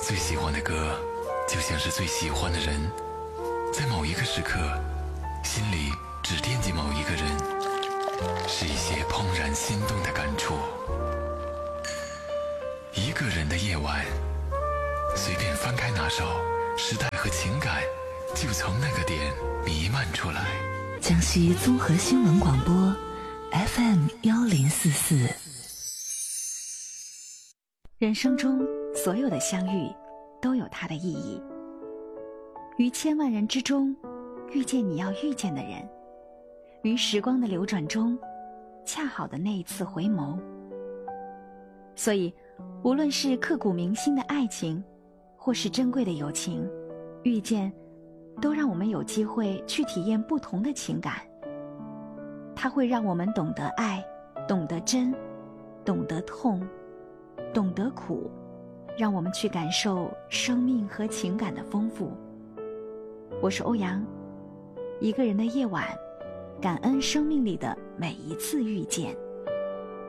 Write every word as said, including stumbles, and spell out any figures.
最喜欢的歌就像是最喜欢的人，在某一个时刻心里只惦记某一个人，是一些怦然心动的感触。一个人的夜晚，随便翻开那首时代和情感，就从那个点弥漫出来。 江西综合新闻广播 F M 一零四四。人生中所有的相遇都有它的意义，于千万人之中遇见你要遇见的人，于时光的流转中恰好的那一次回眸。所以无论是刻骨铭心的爱情，或是珍贵的友情，遇见都让我们有机会去体验不同的情感。它会让我们懂得爱，懂得真，懂得痛，懂得苦，让我们去感受生命和情感的丰富。我是欧阳，一个人的夜晚，感恩生命里的每一次遇见。